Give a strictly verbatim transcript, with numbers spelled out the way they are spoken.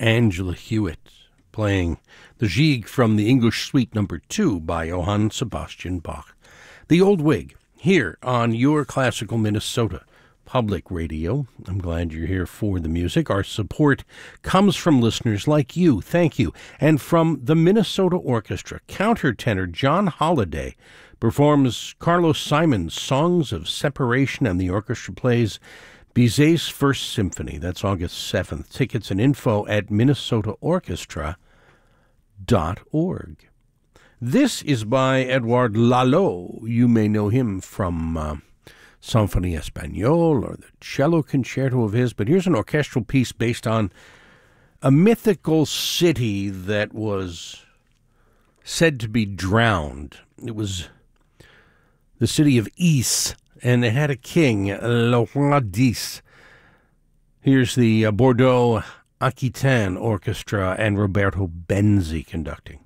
Angela Hewitt playing the Gigue from the English Suite Number Two by Johann Sebastian Bach. The Old Wig, here on your Classical Minnesota Public Radio. I'm glad you're here for the music. Our support comes from listeners like you. Thank you. And from the Minnesota Orchestra, countertenor John Holliday performs Carlos Simon's Songs of Separation, and the orchestra plays Bizet's First Symphony. That's August seventh. Tickets and info at minnesota orchestra dot org. This is by Edouard Lalo. You may know him from uh, Symphonie Espagnole or the cello concerto of his, but here's an orchestral piece based on a mythical city that was said to be drowned. It was the city of Is, and it had a king, Le Roi d'Is. Here's the uh, Bordeaux Aquitaine Orchestra and Roberto Benzi conducting.